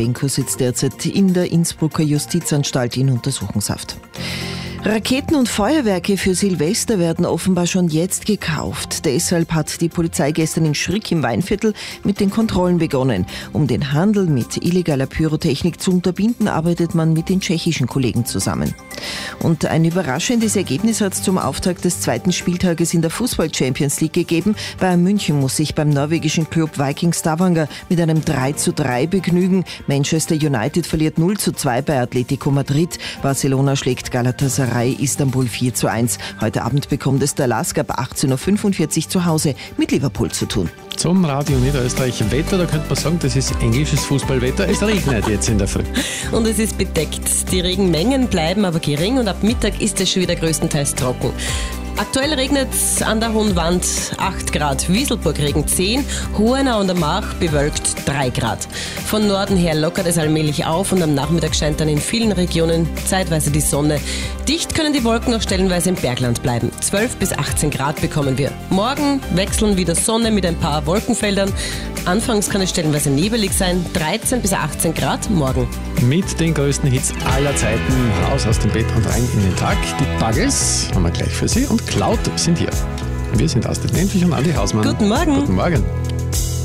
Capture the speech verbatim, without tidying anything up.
Benko sitzt derzeit in der Innsbrucker Justizanstalt in Untersuchungshaft. Raketen und Feuerwerke für Silvester werden offenbar schon jetzt gekauft. Deshalb hat die Polizei gestern in Schrick im Weinviertel mit den Kontrollen begonnen. Um den Handel mit illegaler Pyrotechnik zu unterbinden, arbeitet man mit den tschechischen Kollegen zusammen. Und ein überraschendes Ergebnis hat es zum Auftakt des zweiten Spieltages in der Fußball-Champions League gegeben. Bayern München muss sich beim norwegischen Club Viking Stavanger mit einem drei zu drei begnügen. Manchester United verliert null zu zwei bei Atletico Madrid. Barcelona schlägt Galatasaray Istanbul vier zu eins. Heute Abend bekommt es der Lask ab achtzehn Uhr fünfundvierzig zu Hause mit Liverpool zu tun. Zum Radio Niederösterreich Wetter, da könnte man sagen, das ist englisches Fußballwetter. Es regnet jetzt in der Früh. Und es ist bedeckt. Die Regenmengen bleiben aber gering und ab Mittag ist es schon wieder größtenteils trocken. Aktuell regnet es an der Hohen Wand acht Grad, Wieselburg Regen zehn, Hohenau und der Mach bewölkt drei Grad. Von Norden her lockert es allmählich auf und am Nachmittag scheint dann in vielen Regionen zeitweise die Sonne. Dicht können die Wolken noch stellenweise im Bergland bleiben. zwölf bis achtzehn Grad bekommen wir. Morgen wechseln wieder Sonne mit ein paar Wolkenfeldern. Anfangs kann es stellenweise nebelig sein, dreizehn bis achtzehn Grad morgen. Mit den größten Hits aller Zeiten raus aus dem Bett und rein in den Tag. Die Buggles haben wir gleich für Sie und Cloud sind hier. Wir sind Astrid Nentwich und Andi Hausmann. Guten Morgen. Guten Morgen.